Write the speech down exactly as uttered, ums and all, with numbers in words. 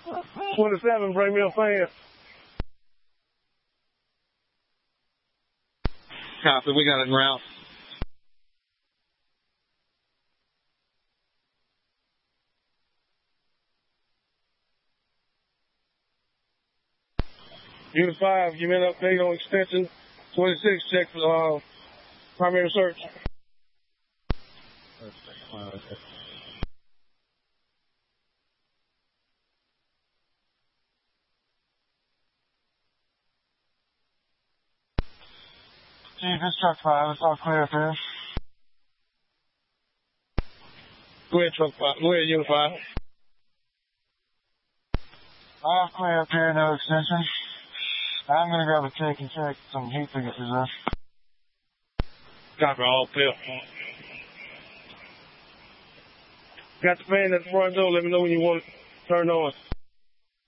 twenty-seven, bring me a fan. Copy, we got it en route. Unit five, give me an update on extension twenty-six, check for uh, primary search. Chief, it's truck five, it's all clear up here. Go ahead, truck five. Go ahead, unit five. All clear up here, no extension. I'm gonna grab a take and check some heat signatures there. Copy, all clear. Got the fan at the front door, let me know when you want it turned on.